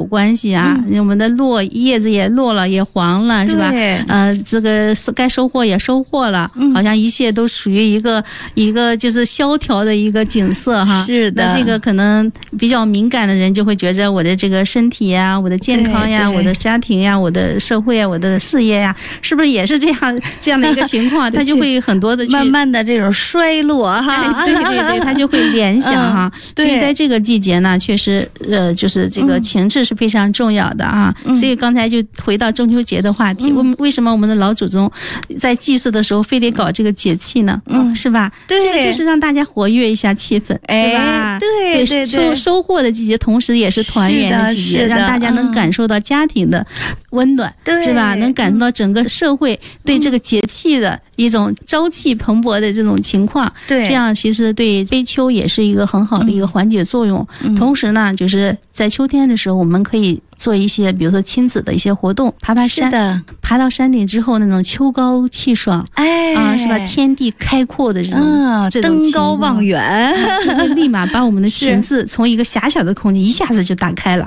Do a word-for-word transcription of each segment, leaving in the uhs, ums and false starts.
关系啊，嗯、我们的落叶子也落了，也黄了，是吧？呃，这个该收获也收获了，嗯、好像一切都属于一个一个就是萧条的一个景色哈。 是的， 那这个可能比较敏感的人就会觉着我的这个身体呀、我的健康呀、我的家庭呀、我的社会呀、我的事业呀，是不是也是这样这样的一个情况？他就会很多的去慢慢的这种衰落哈。 哎、对对对，他就会联想哈。嗯、所以在这个季节呢，确实呃，就是这个情志是非常重要的啊。嗯、所以刚才就回到中秋节的话题，我们、嗯、为什么我们的老祖宗在祭祀的时候非得搞这个节气呢？嗯，是吧？ 对， 这个就是让大家活跃一下气氛， 哎、 是吧？ 对对对， 收收获的季节，同时也是团圆的季节，让大家能感受到家庭的温暖，嗯、是吧？能感受到整个社会对这个节气的一种朝气蓬勃的这种情况。 对， 这样其实对悲秋也是一个很好的一个缓解作用。嗯、同时呢，就是在秋天的时候，我们可以做一些，比如说亲子的一些活动，爬爬山， 的爬到山顶之后那种秋高气爽， 哎啊，是吧？天地开阔的这种， 嗯、 这种登高望远， 啊、就会立马把我们的情志从一个狭小的空间一下子就打开了。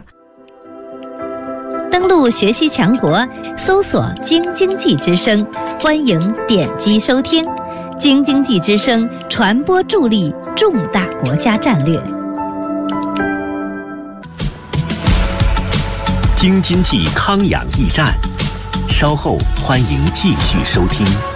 登录学习强国，搜索京经济之声，欢迎点击收听。京经济之声传播助力重大国家战略。 京津冀康养驿站，稍后欢迎继续收听。